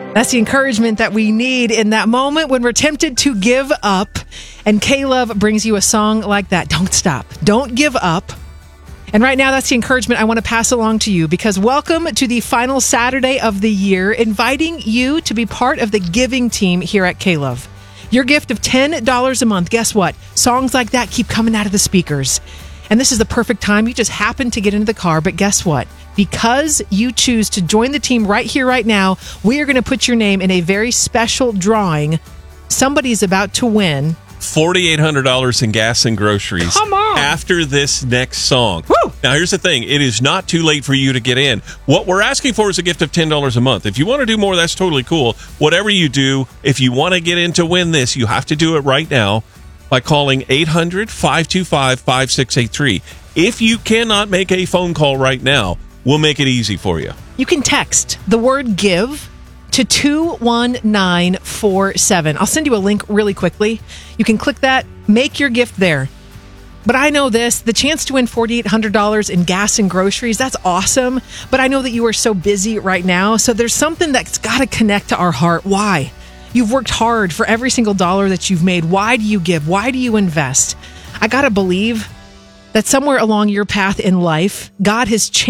That's the encouragement that we need in that moment when we're tempted to give up. And K-Love brings you a song like that. Don't stop. Don't give up. And right now, that's the encouragement I want to pass along to you, because welcome to the final Saturday of the year, inviting you to be part of the giving team here at K-Love. Your gift of $10 a month. Guess what? Songs like that keep coming out of the speakers. And this is the perfect time. You just happen to get into the car, but guess what? Because you choose to join the team right here, right now, we are going to put your name in a very special drawing. Somebody's about to win $4,800 in gas and groceries. Come on. After this next song. Woo! Now, here's the thing. It is not too late for you to get in. What we're asking for is a gift of $10 a month. If you want to do more, that's totally cool. Whatever you do, if you want to get in to win this, you have to do it right now by calling 800-525-5683. If you cannot make a phone call right now, we'll make it easy for you. You can text the word give to 21947. I'll send you a link really quickly. You can click that, make your gift there. But I know this, the chance to win $4,800 in gas and groceries, that's awesome. But I know that you are so busy right now, so there's something that's got to connect to our heart. Why? You've worked hard for every single dollar that you've made. Why do you give? Why do you invest? I got to believe that somewhere along your path in life, God has changed